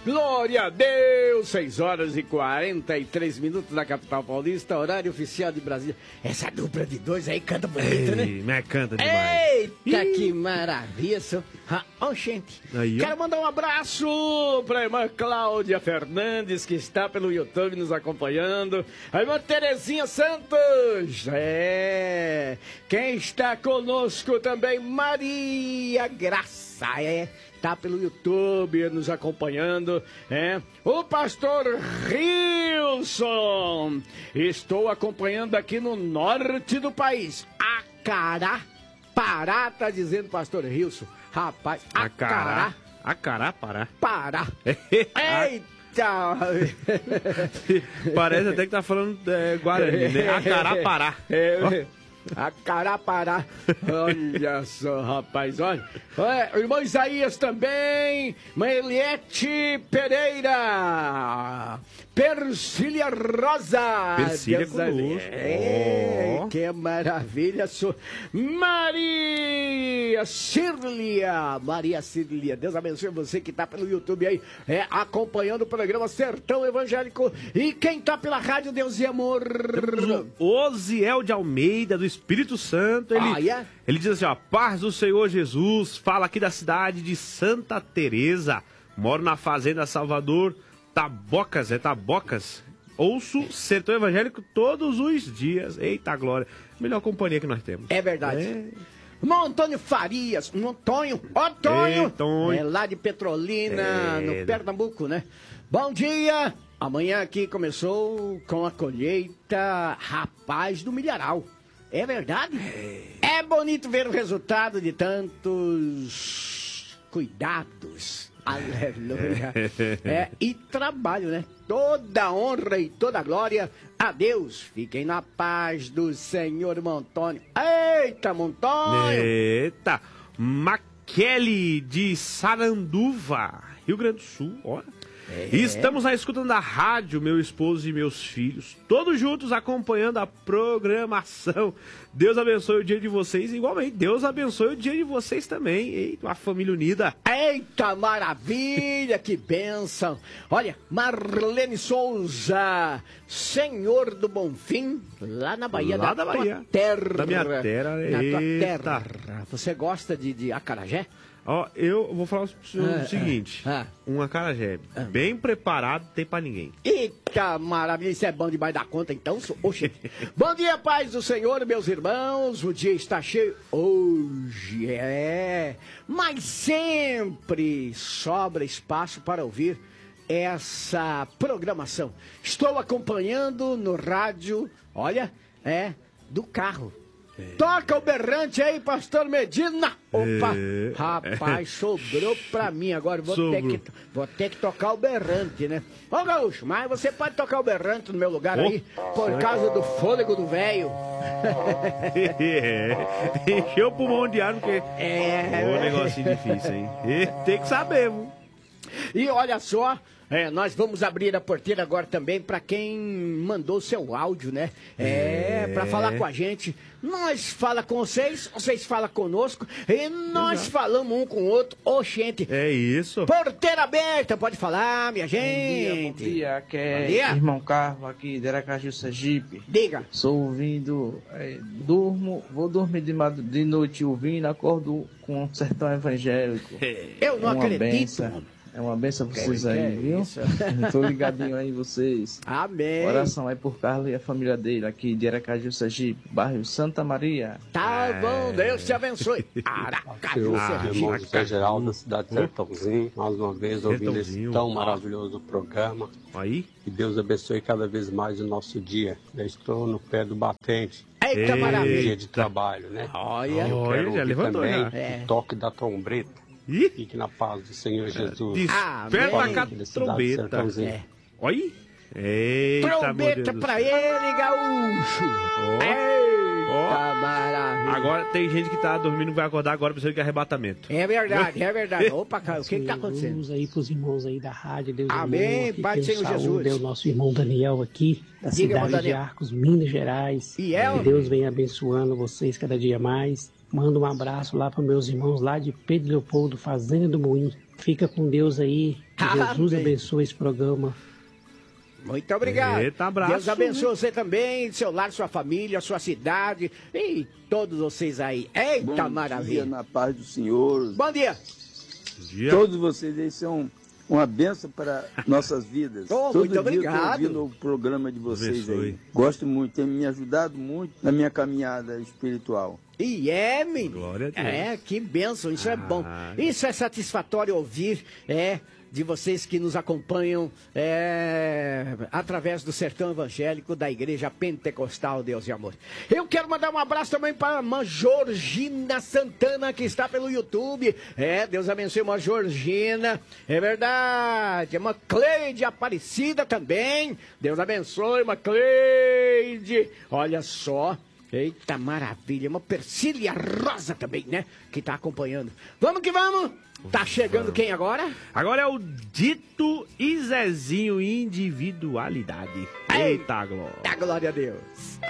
Glória a Deus! 6 horas e 43 minutos na capital paulista, horário oficial de Brasília. Essa dupla de dois aí canta bonito, né? Mas canta demais. Eita, que maravilha! Ó, gente. Aí, quero mandar um abraço pra irmã Cláudia Fernandes, que está pelo YouTube nos acompanhando. A irmã Terezinha Santos. Quem está conosco também, Maria Graça. Tá pelo YouTube nos acompanhando, o pastor Rilson. Estou acompanhando aqui no norte do país. Acará, Pará, tá dizendo pastor Rilson. Rapaz, Acará. Acará, Pará. Pará. Eita! Parece até que tá falando Guarani, né? Acará, Pará. Acarapará. Olha só, rapaz, olha. Irmão Isaías também. Mãe Eliette Pereira. Persília Rosa. Persília conosco. Que maravilha. Maria Cília. Maria Cília. Deus abençoe você que tá pelo YouTube aí, acompanhando o programa Sertão Evangélico. E quem tá pela Rádio Deus e Amor? Osiel de Almeida, do Espírito Santo. Ele diz assim, ó: paz do Senhor Jesus, fala aqui da cidade de Santa Teresa, moro na Fazenda Salvador, Tabocas, Tabocas. Ouço Sertão Evangélico todos os dias. Eita glória, melhor companhia que nós temos. É verdade. Irmão Antônio Farias, Antônio, lá de Petrolina, no Pernambuco, né? Bom dia! Amanhã aqui começou com a colheita, rapaz, do milharal. É verdade? É bonito ver o resultado de tantos cuidados. Aleluia. E trabalho, né? Toda honra e toda glória a Deus. Fiquem na paz do Senhor, Montônio. Eita, Montônio! Eita! Maquele de Saranduva, Rio Grande do Sul, olha. Estamos na escuta da rádio, meu esposo e meus filhos, todos juntos acompanhando a programação. Deus abençoe o dia de vocês, igualmente, Deus abençoe o dia de vocês também. Eita, uma família unida. Eita, maravilha, que bênção. Olha, Marlene Souza, Senhor do Bonfim, lá na Bahia, lá da Bahia. Terra. Da minha terra, na tua terra. Você gosta de acarajé? Ó, eu vou falar o seguinte, um acarajé bem preparado tem pra ninguém. Eita, maravilha, isso é bom demais da conta, então. Oxe. Bom dia, paz do Senhor, meus irmãos, o dia está cheio hoje, mas sempre sobra espaço para ouvir essa programação. Estou acompanhando no rádio, olha, do carro. Toca o berrante aí, pastor Medina. Opa, rapaz, sobrou pra mim agora. Vou ter que tocar o berrante, né? Ô, Gaúcho, mas você pode tocar o berrante no meu lugar aí, por causa do fôlego do velho. Encheu o pulmão de ar, porque um negocinho difícil, hein? Tem que saber, viu? E olha só, nós vamos abrir a porteira agora também para quem mandou seu áudio, né? Para falar com a gente. Nós fala com vocês, vocês falam conosco e nós falamos um com o outro. Gente. É isso. Porteira aberta, pode falar, minha gente. Bom dia, aqui é irmão Carlos aqui de Aracaju, Sergipe. Diga. Sou ouvindo, vou dormir de noite ouvindo, acordo com um sertão evangélico. Eu não acredito. Benção. É uma benção pra vocês aí, viu? Tô ligadinho aí em vocês. Amém. Oração aí por Carlos e a família dele, aqui de Aracaju, Sergipe, bairro Santa Maria. Tá bom, Deus te abençoe. Aracaju, Sergipe. Irmão José Geraldo, da cidade de Sertãozinho, mais uma vez ouvindo esse tão maravilhoso programa. Aí. Que Deus abençoe cada vez mais o nosso dia. Eu estou no pé do batente. Eita, maravilha. Dia de trabalho, né? Olha, já levantou também o toque da trombeta. Fique na paz do Senhor Jesus. Desperta a trombeta. Olha aí. Trombeta pra ele, Gaúcho. Eita, maravilha. Agora tem gente que tá dormindo, vai acordar agora pensando que é arrebatamento. É verdade, é verdade. Opa, cara, o que tá acontecendo? Vamos aí pros irmãos aí da rádio. Deus amém, Pai do Senhor Jesus. Deus, nosso irmão Daniel aqui, da cidade de Arcos, Minas Gerais. Que Deus venha abençoando vocês cada dia mais. Manda um abraço lá para meus irmãos lá de Pedro Leopoldo, Fazenda do Moinho. Fica com Deus aí. Que Jesus abençoe esse programa. Muito obrigado. Eita, abraço. Deus abençoe você também, seu lar, sua família, sua cidade e todos vocês aí. Eita, bom maravilha. Dia, na paz do Senhor. Bom dia. Bom dia. Todos vocês aí são uma bênção para nossas vidas. Todo muito dia obrigado. eu tô ouvindo o programa de vocês Abençoe. aí. Gosto muito, tem me ajudado muito na minha caminhada espiritual. E menino. Glória a Deus. Que bênção, isso é bom. Isso é satisfatório ouvir, de vocês que nos acompanham através do Sertão Evangélico da Igreja Pentecostal Deus e Amor. Eu quero mandar um abraço também para a irmã Georgina Santana, que está pelo YouTube. Deus abençoe a irmã Georgina. É verdade. A irmã Cleide Aparecida também. Deus abençoe, irmã Cleide. Olha só. Eita, maravilha. Uma Persília Rosa também, né? Que tá acompanhando. Vamos que vamos. Tá chegando quem agora? Agora é o Dito e Zezinho Individualidade. Eita, glória. Glória a Deus.